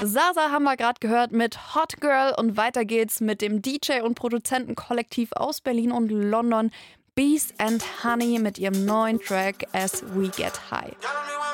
Sasa haben wir gerade gehört mit Hot Girl und weiter geht's mit dem DJ- und Produzentenkollektiv aus Berlin und London Bees and Honey mit ihrem neuen Track As We Get High.